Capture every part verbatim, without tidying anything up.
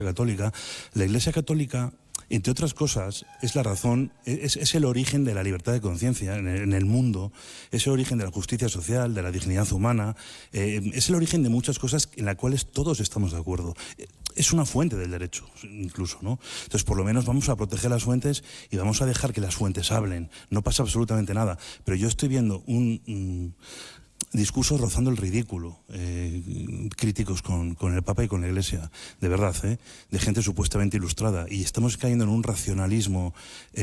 Católica, la Iglesia Católica, entre otras cosas, es la razón, es, es el origen de la libertad de conciencia en, en el mundo, es el origen de la justicia social, de la dignidad humana, eh, es el origen de muchas cosas en las cuales todos estamos de acuerdo. Es una fuente del derecho, incluso, ¿no? Entonces, por lo menos vamos a proteger las fuentes y vamos a dejar que las fuentes hablen. No pasa absolutamente nada. Pero yo estoy viendo un... un discursos rozando el ridículo, eh, críticos con, con el Papa y con la Iglesia, de verdad, ¿eh? De gente supuestamente ilustrada. Y estamos cayendo en un racionalismo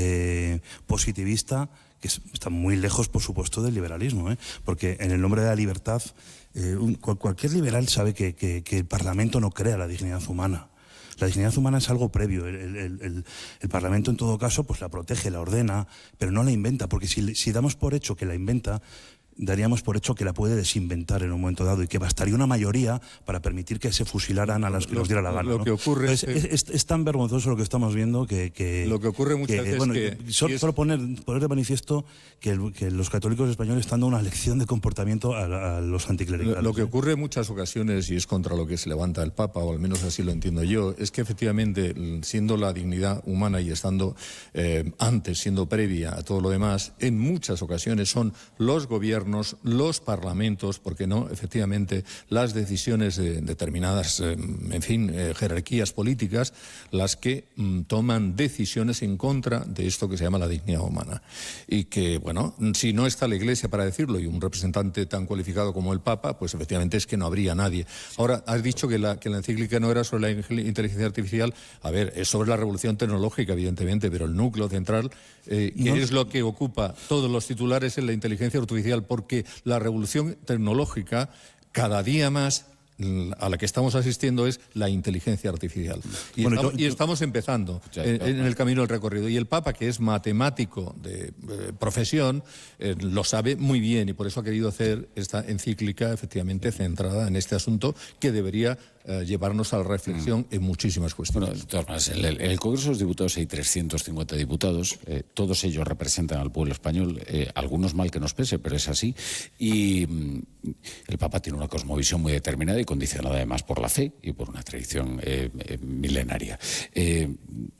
eh, positivista que está muy lejos, por supuesto, del liberalismo, ¿eh? Porque en el nombre de la libertad, eh, un, cual, cualquier liberal sabe que, que, que el Parlamento no crea la dignidad humana. La dignidad humana es algo previo. El, el, el, el Parlamento, en todo caso, pues la protege, la ordena, pero no la inventa, porque si, si damos por hecho que la inventa, daríamos por hecho que la puede desinventar en un momento dado y que bastaría una mayoría para permitir que se fusilaran a las que lo, nos diera la gana. Lo ¿no? que ocurre es, es, es, es tan vergonzoso lo que estamos viendo que... que lo que ocurre muchas que, veces bueno, que... Solo, es... solo poner, poner de manifiesto que, el, que los católicos españoles están dando una lección de comportamiento a, a los anticlericales. Lo, lo que ¿eh? ocurre en muchas ocasiones, y es contra lo que se levanta el Papa, o al menos así lo entiendo yo, es que efectivamente, siendo la dignidad humana y estando eh, antes, siendo previa a todo lo demás, en muchas ocasiones son los gobiernos, los parlamentos, porque no, efectivamente, las decisiones de determinadas, eh, en fin, eh, jerarquías políticas, las que mm, toman decisiones en contra de esto que se llama la dignidad humana. Y que, bueno, si no está la Iglesia para decirlo y un representante tan cualificado como el Papa, pues efectivamente es que no habría nadie. Ahora, has dicho que la, que la encíclica no era sobre la inteligencia artificial. A ver, es sobre la revolución tecnológica, evidentemente, pero el núcleo central, eh, que no. es lo que ocupa todos los titulares, en la inteligencia artificial, porque la revolución tecnológica cada día más a la que estamos asistiendo es la inteligencia artificial. Y, bueno, estamos, yo, yo, y estamos empezando ya, en, en el camino del recorrido. Y el Papa, que es matemático de eh, profesión, eh, lo sabe muy bien y por eso ha querido hacer esta encíclica efectivamente centrada en este asunto que debería eh, llevarnos a la reflexión mm. en muchísimas cuestiones. Bueno, de todas maneras, en el, en el Congreso de los Diputados hay trescientos cincuenta diputados, eh, todos ellos representan al pueblo español, eh, algunos mal que nos pese, pero es así. Y mm, el Papa tiene una cosmovisión muy determinada y condicionada además por la fe y por una tradición eh, eh, milenaria. Eh,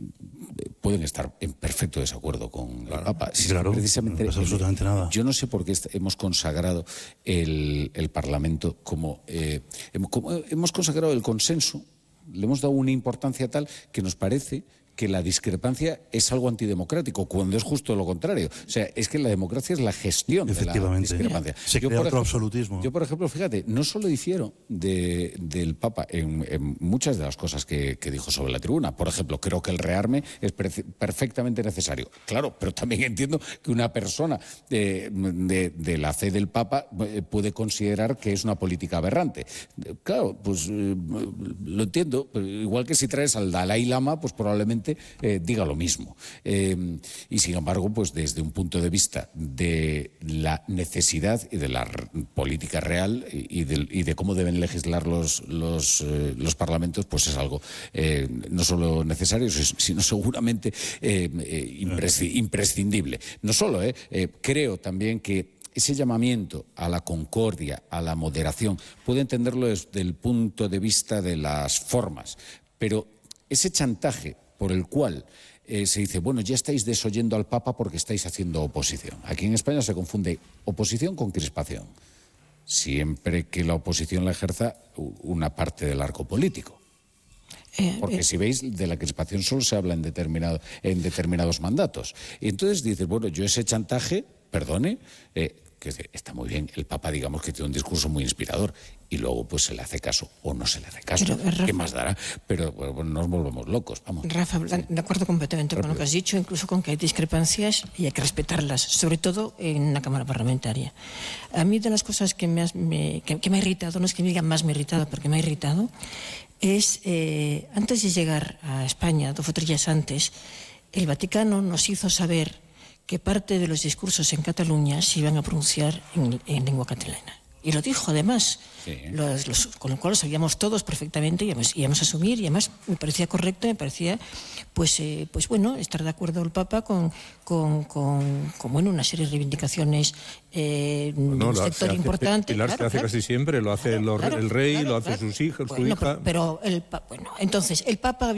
pueden estar en perfecto desacuerdo con claro, el Papa. Sí, claro, precisamente, no pasa absolutamente nada. Yo no sé por qué hemos consagrado el, el Parlamento como, eh, como... Hemos consagrado el consenso, le hemos dado una importancia tal que nos parece que la discrepancia es algo antidemocrático, cuando es justo lo contrario. O sea, es que la democracia es la gestión de la discrepancia. Se crea otro absolutismo. Yo, por ejemplo, fíjate, no solo difiero de, del Papa en, en muchas de las cosas que, que dijo sobre la tribuna. Por ejemplo, creo que el rearme es perfectamente necesario. Claro, pero también entiendo que una persona de, de, de la fe del Papa puede considerar que es una política aberrante. Claro, pues eh, lo entiendo. Igual que si traes al Dalai Lama, pues probablemente Eh, diga lo mismo. Eh, y sin embargo, pues desde un punto de vista de la necesidad y de la política real y, y, de, y de cómo deben legislar los, los, eh, los parlamentos, pues es algo eh, no solo necesario, sino seguramente eh, eh, impresc imprescindible. No solo, eh, eh, creo también que ese llamamiento a la concordia, a la moderación, puedo entenderlo desde el punto de vista de las formas, pero ese chantaje por el cual eh, se dice, bueno, ya estáis desoyendo al Papa porque estáis haciendo oposición. Aquí en España se confunde oposición con crispación, siempre que la oposición la ejerza una parte del arco político. Porque si veis, de la crispación solo se habla en, determinado, en determinados mandatos. Y entonces dices, bueno, yo ese chantaje, perdone, eh, que está muy bien, el Papa digamos que tiene un discurso muy inspirador y luego pues se le hace caso o no se le hace caso, pero, Rafa, ¿qué más dará? Pero bueno, no nos volvamos locos, vamos. Rafa, sí. De acuerdo completamente Rápido. con lo que has dicho, incluso con que hay discrepancias y hay que respetarlas, sobre todo en una Cámara Parlamentaria. A mí de las cosas que me, has, me, que, que me ha irritado, no es que me digan más me ha irritado, porque me ha irritado, es eh, antes de llegar a España, dos o tres días antes, el Vaticano nos hizo saber que parte de los discursos en Cataluña se iban a pronunciar en, en lengua catalana. Y lo dijo, además, Sí. los, los, con lo cual lo sabíamos todos perfectamente y íbamos, íbamos a asumir, y además me parecía correcto, me parecía, pues, eh, pues bueno, estar de acuerdo el Papa con, con, con, con bueno, una serie de reivindicaciones eh, de No, un lo sector hace, importante. Pilar claro, se hace claro. casi siempre, lo hace Claro, los- claro, el rey, claro, lo hace claro. sus hijos, su Bueno, hija. Pero, pero el, pa- bueno, entonces, el Papa